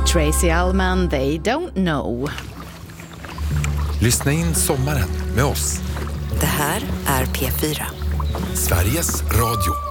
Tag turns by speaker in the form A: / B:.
A: Tracy Ullman, They Don't Know.
B: Lyssna in sommaren med oss.
C: Det här är P4.
B: Sveriges Radio.